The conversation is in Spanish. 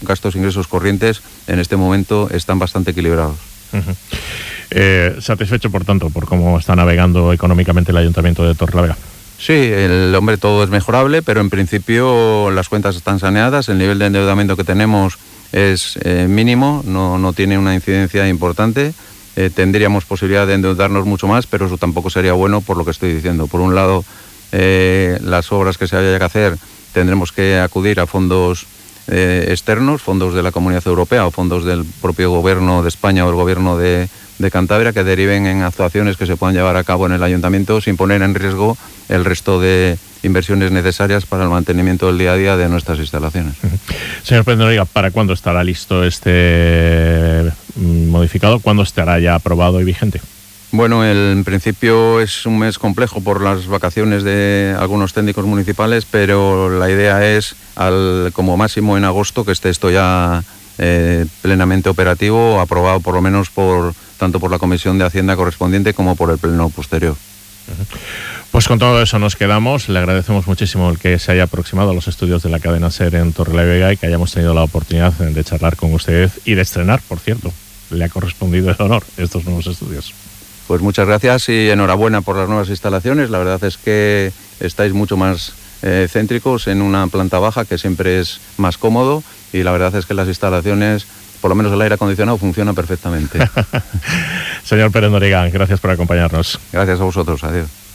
gastos-ingresos corrientes en este momento están bastante equilibrados. ¿Satisfecho, por tanto, por cómo está navegando económicamente el Ayuntamiento de Torrelavega? Sí, todo es mejorable, pero en principio las cuentas están saneadas, el nivel de endeudamiento que tenemos es mínimo, no tiene una incidencia importante. Tendríamos posibilidad de endeudarnos mucho más, pero eso tampoco sería bueno por lo que estoy diciendo. Por un lado, las obras que se haya que hacer tendremos que acudir a fondos externos, fondos de la Comunidad Europea o fondos del propio Gobierno de España o el Gobierno de Cantabria, que deriven en actuaciones que se puedan llevar a cabo en el Ayuntamiento sin poner en riesgo el resto de inversiones necesarias para el mantenimiento del día a día de nuestras instalaciones. Señor Pérez, ¿para cuándo estará listo este modificado? ¿Cuándo estará ya aprobado y vigente? Bueno, en principio es un mes complejo por las vacaciones de algunos técnicos municipales, pero la idea es, como máximo en agosto, que esté esto ya plenamente operativo, aprobado por lo menos tanto por la Comisión de Hacienda correspondiente como por el Pleno posterior. Pues con todo eso nos quedamos. Le agradecemos muchísimo el que se haya aproximado a los estudios de la cadena SER en Torrelavega y que hayamos tenido la oportunidad de charlar con usted y de estrenar, por cierto. Le ha correspondido el honor estos nuevos estudios. Pues muchas gracias y enhorabuena por las nuevas instalaciones. La verdad es que estáis mucho más céntricos en una planta baja, que siempre es más cómodo, y la verdad es que las instalaciones, por lo menos el aire acondicionado, funciona perfectamente. Señor Pérez Noriega, gracias por acompañarnos. Gracias a vosotros, adiós.